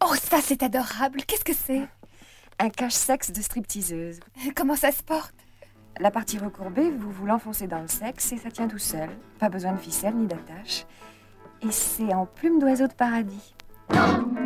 Oh, ça, c'est adorable. Qu'est-ce que c'est? Un cache-sexe de stripteaseuse. Comment ça se porte? La partie recourbée, vous l'enfoncez dans le sexe et ça tient tout seul. Pas besoin de ficelle ni d'attache. Et c'est en plume d'oiseau de paradis.